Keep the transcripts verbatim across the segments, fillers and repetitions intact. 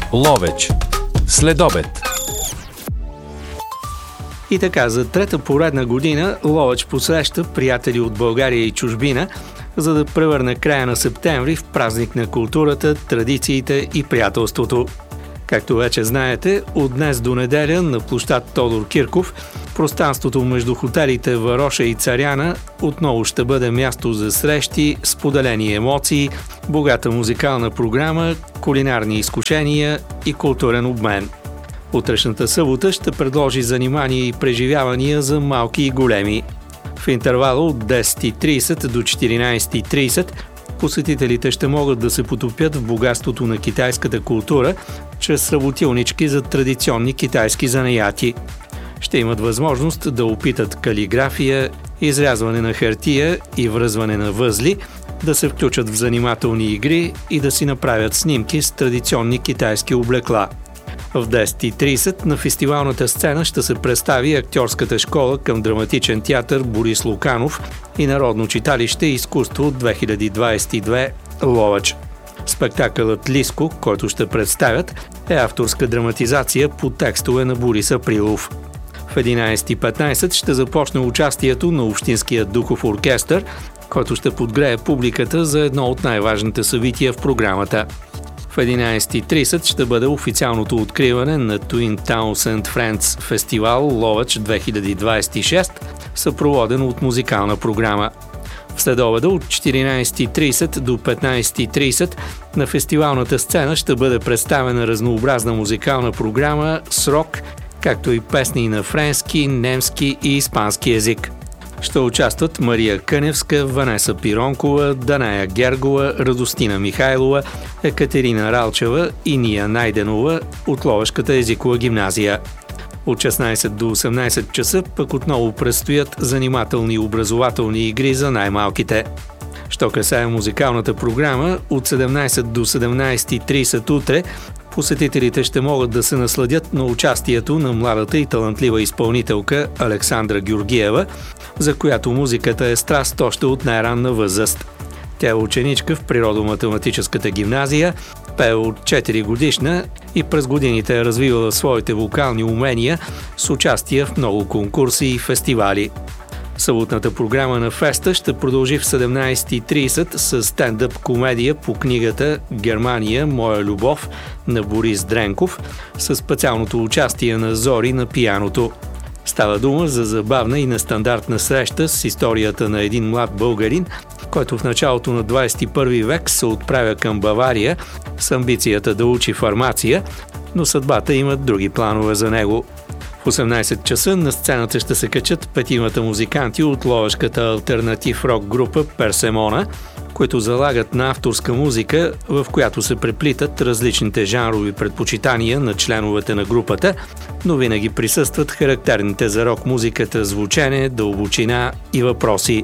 Ловеч. Следобед. И така, за трета поредна година Ловеч посреща приятели от България и чужбина, за да превърне края на септември в празник на културата, традициите и приятелството. Както вече знаете, от днес до неделя на площад Тодор Кирков пространството между хотелите Вароша и Царяна отново ще бъде място за срещи, споделени емоции, богата музикална програма, кулинарни изкушения и културен обмен. Утрешната събота ще предложи занимания и преживявания за малки и големи. В интервала от десет и трийсет до четиринайсет и трийсет посетителите ще могат да се потопят в богатството на китайската култура чрез работилнички за традиционни китайски занаяти. Ще имат възможност да опитат калиграфия, изрязване на хартия и връзване на възли, да се включат в занимателни игри и да си направят снимки с традиционни китайски облекла. В десет и трийсет на фестивалната сцена ще се представи актьорската школа към драматичен театър Борис Луканов и Народно читалище изкуство две хиляди двайсет и две Ловеч. Спектакълът Лиско, който ще представят, е авторска драматизация по текстове на Борис Априлов. В единайсет и петнайсет ще започне участието на Общинския духов оркестър, който ще подгрее публиката за едно от най-важните събития в програмата. В единайсет и трийсет ще бъде официалното откриване на Twin Towns and Friends фестивал Ловеч две хиляди двайсет и шест, съпроводен от музикална програма. В следобеда от четиринайсет и трийсет до петнайсет и трийсет на фестивалната сцена ще бъде представена разнообразна музикална програма с рок, както и песни на френски, немски и испански език. Ще участват Мария Къневска, Ванеса Пиронкова, Даная Гергова, Радостина Михайлова, Екатерина Ралчева и Ния Найденова от Ловешката езикова гимназия. От шестнайсет до осемнайсет часа пък отново предстоят занимателни и образователни игри за най-малките. Що касае музикалната програма, от седемнайсет до седемнайсет и трийсет утре посетителите ще могат да се насладят на участието на младата и талантлива изпълнителка Александра Георгиева, за която музиката е страст още от най-ранна възраст. Тя е ученичка в природо-математическата гимназия, пее от четири годишна и през годините е развивала своите вокални умения с участие в много конкурси и фестивали. Съботната програма на феста ще продължи в седемнайсет и трийсет с стендъп комедия по книгата «Германия. Моя любов» на Борис Дренков с специалното участие на Зори на пианото. Става дума за забавна и нестандартна среща с историята на един млад българин, който в началото на двайсет и първи век се отправя към Бавария с амбицията да учи фармация, но съдбата има други планове за него. В осемнайсет часа на сцената ще се качат петимата музиканти от ловешката алтернатив рок група Персемона, които залагат на авторска музика, в която се преплитат различните жанрови предпочитания на членовете на групата, но винаги присъстват характерните за рок музиката звучене, дълбочина и въпроси.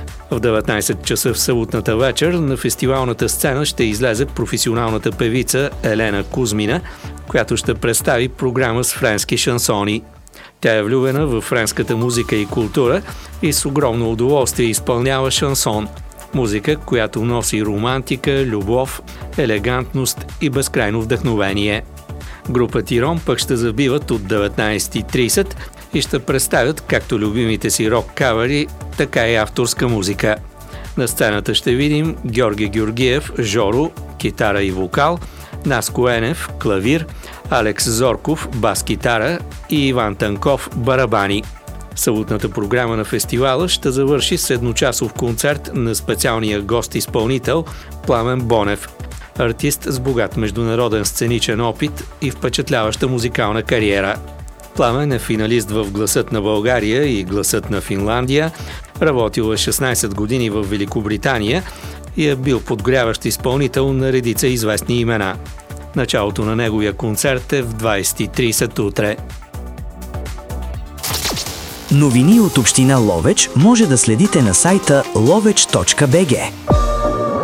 В деветнайсет часа в съботната вечер на фестивалната сцена ще излезе професионалната певица Елена Кузмина, която ще представи програма с френски шансони. Тя е влюбена в френската музика и култура и с огромно удоволствие изпълнява шансон. Музика, която носи романтика, любов, елегантност и безкрайно вдъхновение. Група Тирон пък ще забиват от деветнайсет и трийсет и ще представят както любимите си рок-кавери, така и авторска музика. На сцената ще видим Георги Георгиев, Жоро, китара и вокал, Наско Енев, клавир, Алекс Зорков, бас-китара и Иван Танков, барабани. Съботната програма на фестивала ще завърши с едночасов концерт на специалния гост-изпълнител Пламен Бонев, артист с богат международен сценичен опит и впечатляваща музикална кариера. Пламен е финалист в Гласът на България и Гласът на Финландия, работил е шестнайсет години в Великобритания и е бил подгряващ изпълнител на редица известни имена. Началото на неговия концерт е в двайсет и трийсет утре. Новини от община Ловеч може да следите на сайта ловеч точка би джи.